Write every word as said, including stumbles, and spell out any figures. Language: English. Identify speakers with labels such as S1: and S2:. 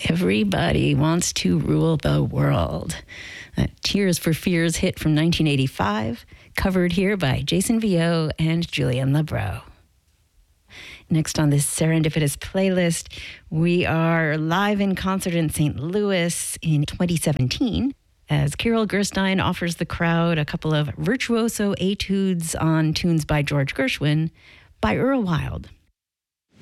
S1: Everybody Wants to Rule the World. Uh, Tears for Fears hit from nineteen eighty-five, covered here by Jason Vio and Julian Labro. Next on this serendipitous playlist, we are live in concert in Saint Louis in twenty seventeen as Carol Gerstein offers the crowd a couple of virtuoso etudes on tunes by George Gershwin by Earl Wild.